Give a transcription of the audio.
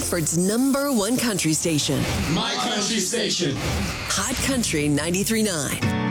Rockford's #1 country station. My country station. Hot Country 93.9.